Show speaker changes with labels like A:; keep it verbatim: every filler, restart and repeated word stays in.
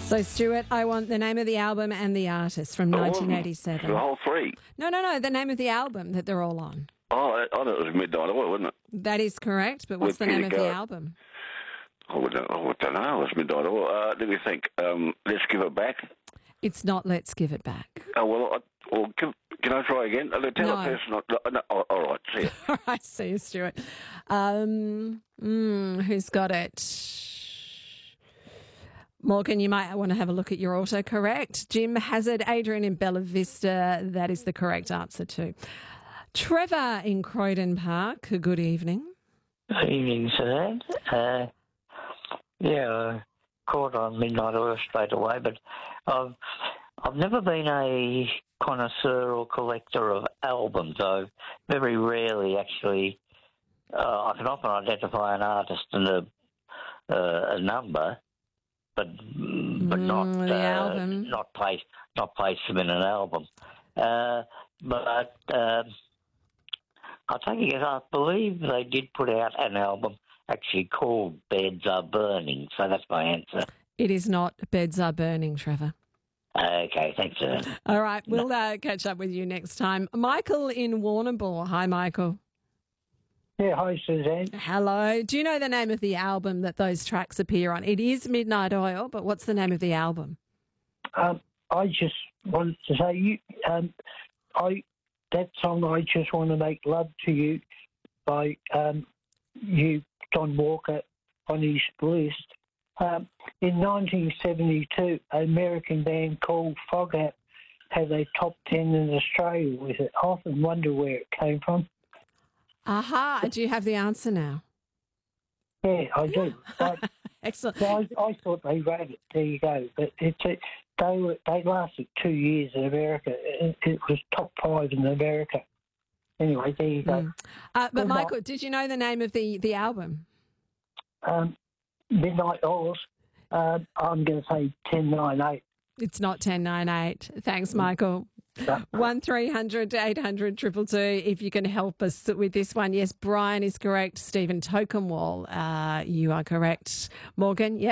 A: So, Stuart, I want the name of the album and the artist from nineteen eighty-seven.
B: The whole three.
A: No, no, no, the name of the album that they're all on.
B: Oh, I, I thought it was Midnight Oil, wasn't it?
A: That is correct, but what's
B: With
A: the name
B: Peter
A: of the
B: Garrett.
A: album?
B: Oh, I don't, oh, I don't know. It was Midnight Oil. Uh, let me think. Um, Let's Give It Back.
A: It's not Let's Give It Back.
B: Oh, well, I, well can, can I try again? Uh, Tell
A: No.
B: the person. Not, no, no, oh, all right, see you.
A: All right, see you, Stuart. Um, mm, who's got it? Morgan, you might want to have a look at your autocorrect. Jim Hazard, Adrian in Bella Vista. That is the correct answer too. Trevor in Croydon Park. Good evening.
C: Good evening, sir. Uh, yeah, I caught on Midnight Oil straight away, but I've I've never been a connoisseur or collector of albums. I very rarely actually. Uh, I can often identify an artist and a uh, a number, but but
A: Mm,
C: not
A: the
C: uh,
A: album.
C: not place not place them in an album. Uh, but uh, I'll take a guess. I believe they did put out an album actually called Beds Are Burning, so that's my answer.
A: It is not Beds Are Burning, Trevor.
C: Okay, thanks, sir.
A: All right, we'll uh, catch up with you next time. Michael in Warrnambool. Hi, Michael.
D: Yeah, hi, Suzanne.
A: Hello. Do you know the name of the album that those tracks appear on? It is Midnight Oil, but what's the name of the album?
D: Um, I just wanted to say, you, um, I that song, I Just Want to Make Love to You, by um, you, John Walker, on his list. Um, in nineteen seventy-two, an American band called Fogout had a top ten in Australia with it. I often wonder where it came from.
A: Aha. Do you have the answer now?
D: Yeah, I do. But,
A: Excellent.
D: so I, I thought they wrote it. There you go. But it's a, they were they lasted two years in America. It, it was top five in America. Anyway, there you go.
A: Mm. Uh, but,
D: Good
A: Michael,
D: night.
A: did you know the name of the, the album?
D: Um, Midnight Oils. Um, I'm going to say ten nine eight.
A: It's not ten nine eight. Thanks, Michael. one three hundred eight hundred two two two if you can help us with this one. Yes, Brian is correct. Stephen Tokenwall, uh, you are correct. Morgan, yes.